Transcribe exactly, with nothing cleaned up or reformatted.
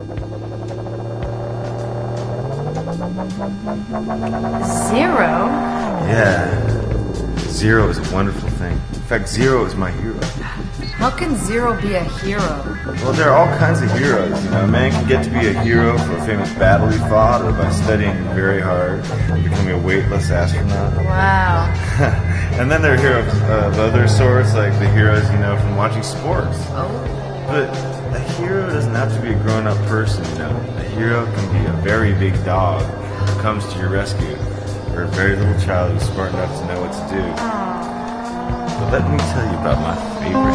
Zero? Yeah. Zero is a wonderful thing. In fact, Zero is my hero. How can Zero be a hero? Well, there are all kinds of heroes. You know, a man can get to be a hero for a famous battle he fought, or by studying very hard and becoming a weightless astronaut. Wow. And then there are heroes of other sorts, like the heroes, you know, from watching sports. Oh. But a hero doesn't have to be a grown-up person, you know. A hero can be a very big dog who comes to your rescue, or a very little child who's smart enough to know what to do. But let me tell you about my favorite